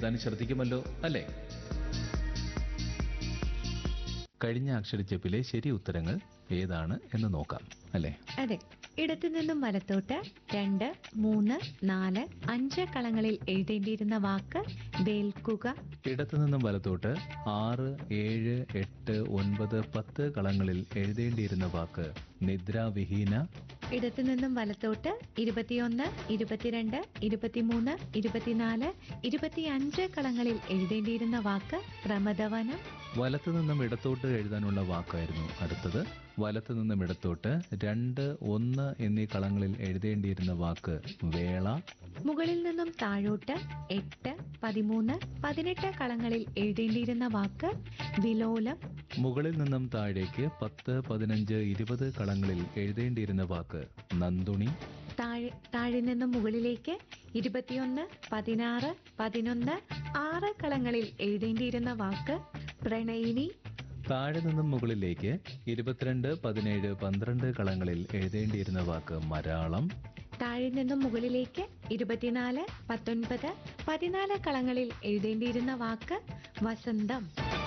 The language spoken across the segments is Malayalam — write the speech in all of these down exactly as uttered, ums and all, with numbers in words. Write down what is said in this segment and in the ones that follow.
എഴുതാൻ ശ്രദ്ധിക്കുമല്ലോ അല്ലേ? കഴിഞ്ഞ അക്ഷരച്ചെപ്പിലെ ശരി ഉത്തരങ്ങൾ ഏതാണ് എന്ന് നോക്കാം അല്ലേ? അതെ. ഇടത്തു നിന്നും വലത്തോട്ട് രണ്ട്, മൂന്ന്, നാല്, അഞ്ച് കളങ്ങളിൽ എഴുതേണ്ടിയിരുന്ന വാക്ക് വേൽക്കുക. ഇടത്തു നിന്നും വലത്തോട്ട് ആറ്, ഏഴ്, എട്ട്, ഒൻപത്, പത്ത് കളങ്ങളിൽ എഴുതേണ്ടിയിരുന്ന വാക്ക് നിദ്രാവിഹീന. ഇടത്തു നിന്നും വലത്തോട്ട് ഇരുപത്തിയൊന്ന്, ഇരുപത്തിരണ്ട്, ഇരുപത്തിമൂന്ന്, ഇരുപത്തിനാല്, ഇരുപത്തിയഞ്ച് കളങ്ങളിൽ എഴുതേണ്ടിയിരുന്ന വാക്ക് പ്രമദവനം. വലത്തു നിന്നും ഇടത്തോട്ട് എഴുതാനുള്ള വാക്കായിരുന്നു അടുത്തത്. വലത്തു നിന്നും ഇടത്തോട്ട് രണ്ട്, ഒന്ന് എന്നീ കളങ്ങളിൽ എഴുതേണ്ടിയിരുന്ന വാക്ക് വേള. മുകളിൽ നിന്നും താഴോട്ട് എട്ട്, പതിമൂന്ന്, പതിനെട്ട് കളങ്ങളിൽ എഴുതേണ്ടിയിരുന്ന വാക്ക് വിലോലം. മുകളിൽ നിന്നും താഴേക്ക് പത്ത്, പതിനഞ്ച്, ഇരുപത് കളങ്ങളിൽ എഴുതേണ്ടിയിരുന്ന വാക്ക് നന്ദുണി. താഴെ താഴെ നിന്നും മുകളിലേക്ക് ഇരുപത്തിയൊന്ന്, പതിനാറ്, പതിനൊന്ന്, ആറ് കളങ്ങളിൽ എഴുതേണ്ടിയിരുന്ന വാക്ക് പ്രണയിനി. താഴെ നിന്നും മുകളിലേക്ക് ഇരുപത്തിരണ്ട്, പതിനേഴ്, പന്ത്രണ്ട് കളങ്ങളിൽ എഴുതേണ്ടിയിരുന്ന വാക്ക് മരാളം. താഴെ നിന്നും മുകളിലേക്ക് ഇരുപത്തിനാല്, പത്തൊൻപത്, പതിനാല് കളങ്ങളിൽ എഴുതേണ്ടിയിരുന്ന വാക്ക് വസന്തം.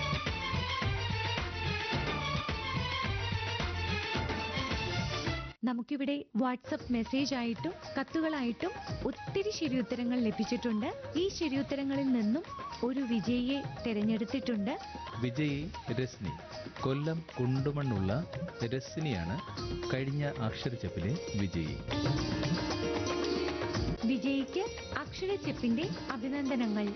നമുക്കിവിടെ വാട്സപ്പ് മെസ്സേജ് ആയിട്ടും കത്തുകളായിട്ടും ഒത്തിരി ശരിയുത്തരങ്ങൾ ലഭിച്ചിട്ടുണ്ട്. ഈ ശരിയുത്തരങ്ങളിൽ നിന്നും ഒരു വിജയിയെ തിരഞ്ഞെടുത്തിട്ടുണ്ട്. വിജയി രശ്നി. കൊല്ലം കുണ്ടുമണ്ണുള്ള രശ്നിയാണ് കഴിഞ്ഞ അക്ഷരച്ചെപ്പിലെ വിജയി. വിജയിക്ക് അക്ഷരച്ചെപ്പിന്റെ അഭിനന്ദനങ്ങൾ.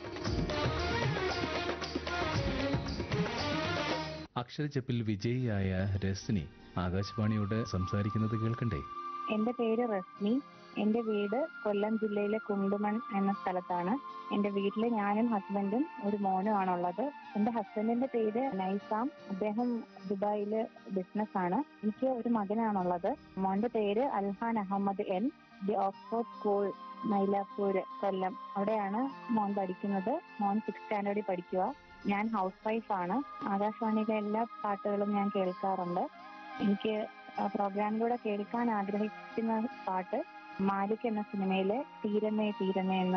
അക്ഷരച്ചെപ്പിൽ വിജയിയായ രശ്നി ആകാശവാണിയോട് സംസാരിക്കുന്നത് കേൾക്കണ്ടേ? എന്റെ പേര് റസ്മി. എന്റെ വീട് കൊല്ലം ജില്ലയിലെ കുണ്ടുമൺ എന്ന സ്ഥലത്താണ്. എന്റെ വീട്ടില് ഞാനും ഹസ്ബൻഡും ഒരു മോനുമാണുള്ളത്. എന്റെ ഹസ്ബൻഡിന്റെ പേര് നൈസാം. അദ്ദേഹം ദുബായില് ബിസിനസ് ആണ്. എനിക്ക് ഒരു മകനാണുള്ളത്. മോന്റെ പേര് Alhan Ahmed N. The Oxford school Mylapore കൊല്ലം, അവിടെയാണ് മോൻ പഠിക്കുന്നത്. മോൻ സിക്സ് സ്റ്റാൻഡേർഡിൽ പഠിക്കുക. ഞാൻ ഹൗസ് വൈഫാണ്. ആകാശവാണിയിലെ എല്ലാ പാട്ടുകളും ഞാൻ കേൾക്കാറുണ്ട്. എനിക്ക് പ്രോഗ്രാമിലൂടെ കേൾക്കാൻ ആഗ്രഹിക്കുന്ന പാട്ട് മാലിക് എന്ന സിനിമയിലെ തീരമേ തീരമേ എന്ന